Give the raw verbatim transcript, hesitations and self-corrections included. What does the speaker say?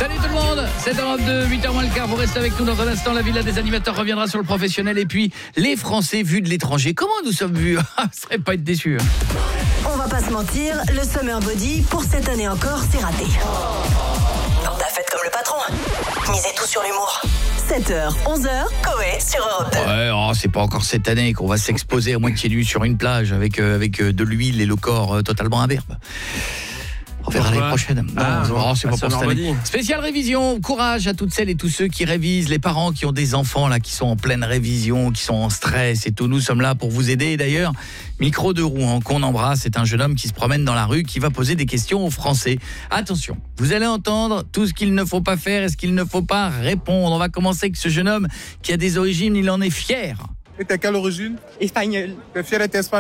Salut tout le monde, c'est Europe deux, huit heures moins le quart, vous restez avec nous dans un instant, la villa des animateurs reviendra sur le professionnel et puis les Français vus de l'étranger. Comment nous sommes vus? Vous ne serez pas être déçus. On va pas se mentir, le Summer Body, pour cette année encore, c'est raté. Quand t'as fait comme le patron, misez tout sur l'humour. sept heures, onze heures, Coé sur Europe deux. Ouais, oh, c'est pas encore cette année qu'on va s'exposer à moitié nu sur une plage avec, euh, avec euh, de l'huile et le corps euh, totalement imberbe. On verra l'année prochaine. Non, Ah, non, c'est pas pour cette année. Body. Spéciale révision, courage à toutes celles et tous ceux qui révisent, les parents qui ont des enfants là qui sont en pleine révision, qui sont en stress et tout. Nous sommes là pour vous aider. D'ailleurs, Micro de Rouen qu'on embrasse, c'est un jeune homme qui se promène dans la rue, qui va poser des questions aux Français. Attention, vous allez entendre tout ce qu'il ne faut pas faire et ce qu'il ne faut pas répondre. On va commencer avec ce jeune homme qui a des origines, il en est fier. Et t'as quelle origine? Espagnol. T'es fier d'être espagnol?